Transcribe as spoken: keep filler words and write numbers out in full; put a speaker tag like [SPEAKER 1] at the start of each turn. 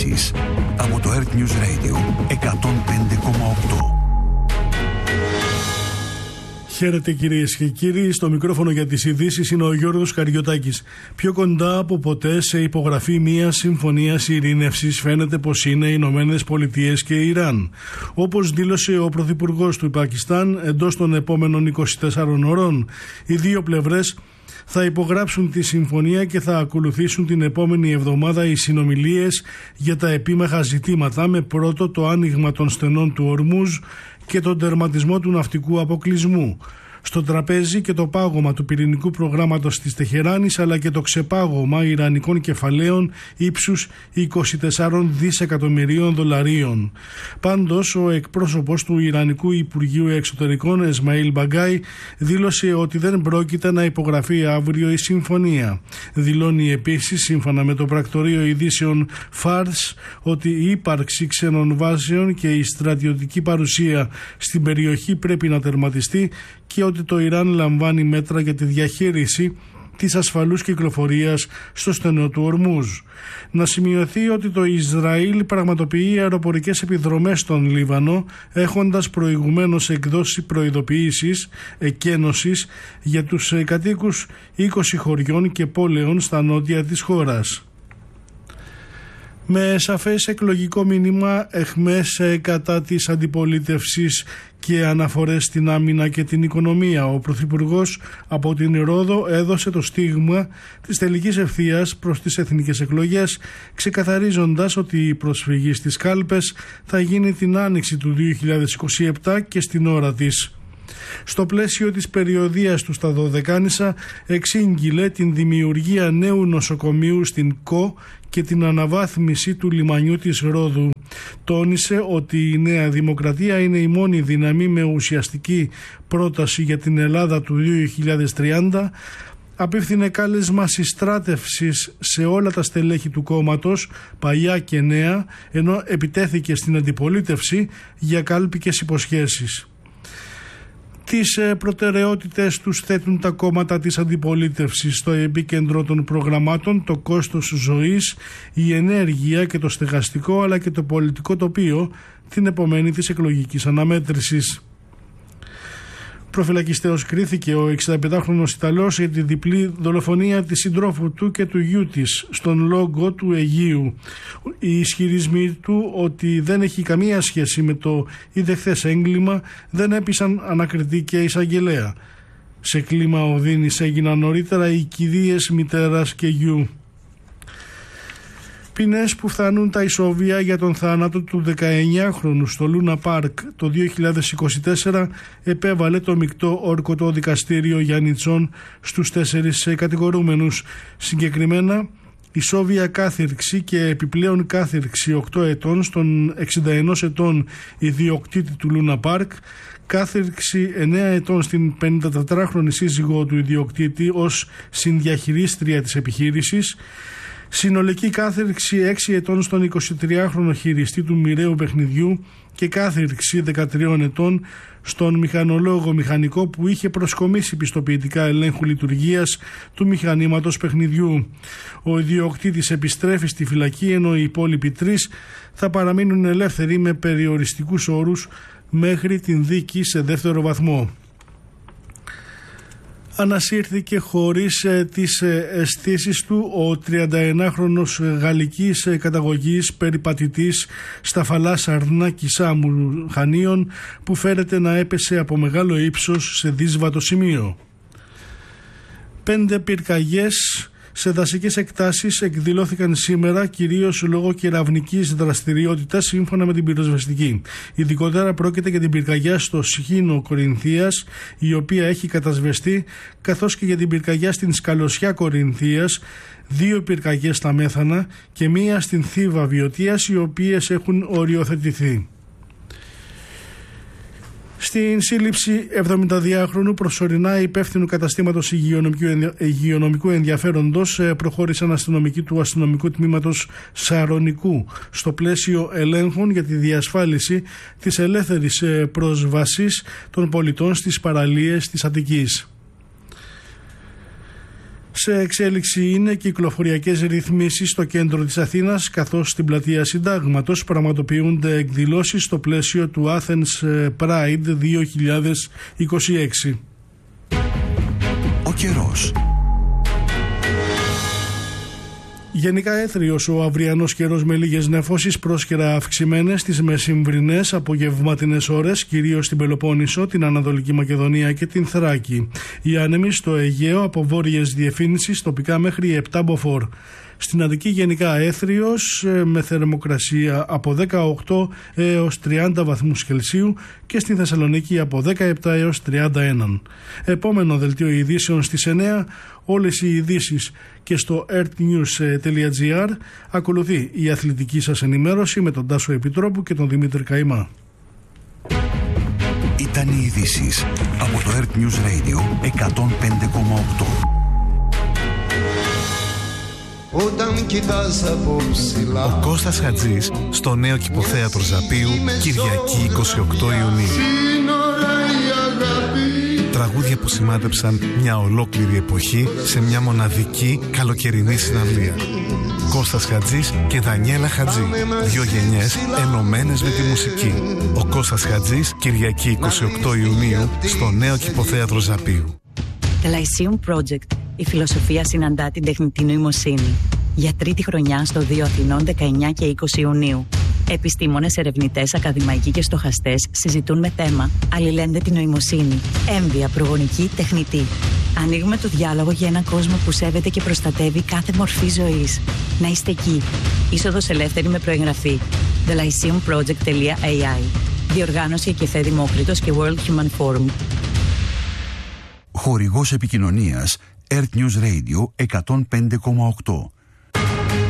[SPEAKER 1] ειδήσεις από το Earth News Radio εκατόν πέντε κόμμα οκτώ.
[SPEAKER 2] Χαίρετε κυρίες και κύριοι, στο μικρόφωνο για τις ειδήσεις είναι ο Γιώργος Καριωτάκης. Πιο κοντά από ποτέ σε υπογραφή μιας συμφωνίας ειρήνευσης φαίνεται πως είναι οι Ηνωμένες Πολιτείες και Ιράν. Όπως δήλωσε ο Πρωθυπουργός του Πακιστάν, εντός των επόμενων είκοσι τεσσάρων ώρων, οι δύο πλευρές θα υπογράψουν τη συμφωνία και θα ακολουθήσουν την επόμενη εβδομάδα οι συνομιλίες για τα επίμαχα ζητήματα, με πρώτο το άνοιγμα των στενών του Ορμούζ και τον τερματισμό του ναυτικού αποκλεισμού. Στο τραπέζι και το πάγωμα του πυρηνικού προγράμματος της Τεχεράνης, αλλά και το ξεπάγωμα ιρανικών κεφαλαίων ύψους είκοσι τεσσάρων δισεκατομμυρίων δολαρίων. Πάντως, ο εκπρόσωπος του Ιρανικού Υπουργείου Εξωτερικών, Εσμαήλ Μπαγκάι, δήλωσε ότι δεν πρόκειται να υπογραφεί αύριο η συμφωνία. Δηλώνει επίσης, σύμφωνα με το πρακτορείο ειδήσεων Fars, ότι η ύπαρξη ξένων βάσεων και η στρατιωτική παρουσία στην περιοχή πρέπει να τερματιστεί και ότι το Ιράν λαμβάνει μέτρα για τη διαχείριση της ασφαλούς κυκλοφορίας στο στενό του Ορμούζ. Να σημειωθεί ότι το Ισραήλ πραγματοποιεί αεροπορικές επιδρομές στον Λίβανο, έχοντας προηγουμένως εκδώσει προειδοποιήσεις εκένωσης για τους κατοίκους είκοσι χωριών και πόλεων στα νότια της χώρας. Με σαφές εκλογικό μήνυμα εχμές κατά της αντιπολίτευσης και αναφορές στην άμυνα και την οικονομία, ο Πρωθυπουργός από την Ρόδο έδωσε το στίγμα της τελικής ευθείας προς τις εθνικές εκλογές, ξεκαθαρίζοντας ότι η προσφυγή στις κάλπες θα γίνει την άνοιξη του δύο χιλιάδες είκοσι επτά και στην ώρα της. Στο πλαίσιο της περιοδείας του στα Δωδεκάνησα εξήγηλε την δημιουργία νέου νοσοκομείου στην ΚΟ και την αναβάθμιση του λιμανιού της Ρόδου. Τόνισε ότι η Νέα Δημοκρατία είναι η μόνη δύναμη με ουσιαστική πρόταση για την Ελλάδα του δύο χιλιάδες τριάντα. Απίφθινε κάλεσμα συστράτευσης σε όλα τα στελέχη του κόμματος, παλιά και νέα, ενώ επιτέθηκε στην αντιπολίτευση για κάλπικες υποσχέσεις. Τις προτεραιότητες τους θέτουν τα κόμματα της αντιπολίτευσης. Στο επίκεντρο των προγραμμάτων το κόστος ζωής, η ενέργεια και το στεγαστικό, αλλά και το πολιτικό τοπίο την επομένη της εκλογικής αναμέτρησης. Προφυλακιστέως κρίθηκε ο εξηνταπεντάχρονος Ιταλός για τη διπλή δολοφονία της συντρόφου του και του γιού της στον Λόγκο του Αιγείου. Οι ισχυρισμοί του ότι δεν έχει καμία σχέση με το είδε χθες έγκλημα δεν έπεισαν ανακριτή και εισαγγελέα. Σε κλίμα οδύνης έγιναν νωρίτερα οι κηδείες μητέρας και γιου. Ποινές που φτάνουν τα ισόβια για τον θάνατο του δεκαεννιάχρονου στο Λούνα Πάρκ το δύο χιλιάδες είκοσι τέσσερα επέβαλε το μεικτό ορκωτό δικαστήριο Γιάννητσον στους τέσσερις κατηγορούμενους. Συγκεκριμένα, ισόβια κάθυρξη και επιπλέον κάθυρξη οκτώ ετών στον εξήντα ένα ετών ιδιοκτήτη του Λούνα Πάρκ, κάθυρξη εννέα ετών στην πενηντατετράχρονη σύζυγό του ιδιοκτήτη ως συνδιαχειρίστρια της επιχείρησης, συνολική κάθυρξη έξι ετών στον εικοσιτριάχρονο χειριστή του μοιραίου παιχνιδιού και κάθυρξη δεκατρία ετών στον μηχανολόγο μηχανικό που είχε προσκομίσει πιστοποιητικά ελέγχου λειτουργίας του μηχανήματος παιχνιδιού. Ο ιδιοκτήτης επιστρέφει στη φυλακή, ενώ οι υπόλοιποι τρεις θα παραμείνουν ελεύθεροι με περιοριστικούς όρους μέχρι την δίκη σε δεύτερο βαθμό. Ανασύρθηκε χωρίς ε, τις ε, αισθήσεις του ο τριανταενάχρονος γαλλικής ε, καταγωγής περιπατητής στα φαλά Σαρνά Κισάμου Χανίων, που φέρεται να έπεσε από μεγάλο ύψος σε δύσβατο σημείο. Πέντε πυρκαγιές σε δασικές εκτάσεις εκδηλώθηκαν σήμερα, κυρίως λόγω κεραυνικής δραστηριότητας, σύμφωνα με την πυροσβεστική. Ειδικότερα πρόκειται για την πυρκαγιά στο Σχήνο Κορινθίας, η οποία έχει κατασβεστεί, καθώς και για την πυρκαγιά στην Σκαλωσιά Κορινθίας, δύο πυρκαγιές στα Μέθανα και μία στην Θήβα Βιωτίας, οι οποίες έχουν οριοθετηθεί. Στην σύλληψη εβδομηνταδυάχρονου προσωρινά υπεύθυνου καταστήματος υγειονομικού ενδιαφέροντος προχώρησαν αστυνομικοί του αστυνομικού τμήματος Σαρονικού στο πλαίσιο ελέγχων για τη διασφάλιση της ελεύθερης πρόσβασης των πολιτών στις παραλίες της Αττικής. Σε εξέλιξη είναι κυκλοφοριακές ρυθμίσεις στο κέντρο της Αθήνας, καθώς στην πλατεία Συντάγματος πραγματοποιούνται εκδηλώσεις στο πλαίσιο του Athens Pride δύο χιλιάδες είκοσι έξι.
[SPEAKER 1] Ο καιρός.
[SPEAKER 2] Γενικά έθριος ο αυριανός καιρός με λίγες νεφώσεις, πρόσκαιρα αυξημένες στις μεσημβρινές απογευματινές ώρες, κυρίως στην Πελοπόννησο, την Ανατολική Μακεδονία και την Θράκη. Οι άνεμοι στο Αιγαίο από βόρειες διευθύνσεις, τοπικά μέχρι επτά μποφόρ. Στην Αττική γενικά έθριος με θερμοκρασία από δεκαοκτώ έως τριάντα βαθμούς Κελσίου και στη Θεσσαλονίκη από δεκαεπτά έως τριάντα ένα. Επόμενο δελτίο ειδήσεων στις εννιά, όλες οι ειδήσεις και στο earthnews τελεία gr. Ακολουθεί η αθλητική σας ενημέρωση με τον Τάσο Επιτρόπου και τον Δημήτρη Καημά.
[SPEAKER 1] Ήταν οι ειδήσεις από το Earth News Radio εκατόν πέντε κόμμα οκτώ.
[SPEAKER 3] Όταν κοιτάς από ψηλά.
[SPEAKER 4] Ο Κώστας Χατζής στο νέο κηποθέατρο Ζαπίου, Κυριακή είκοσι οκτώ Ιουνίου. Τραγούδια που σημάδεψαν μια ολόκληρη εποχή σε μια μοναδική καλοκαιρινή συναυλία. Κώστας Χατζής και Δανιέλα Χατζή. Δύο γενιές ενωμένες με τη μουσική. Ο Κώστας Χατζής, Κυριακή είκοσι οκτώ Ιουνίου, στο νέο κηποθέατρο Ζαπίου.
[SPEAKER 5] The Lyceum Project. Η φιλοσοφία συναντά την τεχνητή νοημοσύνη. Για τρίτη χρονιά στο δύο Αθηνών δεκαεννιά και είκοσι Ιουνίου. Επιστήμονες, ερευνητές, ακαδημαϊκοί και στοχαστές συζητούν με θέμα αλληλένδετη νοημοσύνη, έμβια, προγονική, τεχνητή. Ανοίγουμε το διάλογο για έναν κόσμο που σέβεται και προστατεύει κάθε μορφή ζωής. Να είστε εκεί. Είσοδος ελεύθερη με προεγγραφή. the lyceum project τελεία a i. Διοργάνωση Εκεφέ Δημόκριτος και World Human Forum.
[SPEAKER 1] Χορηγός επικοινωνίας Earth News Radio εκατόν πέντε κόμμα οκτώ.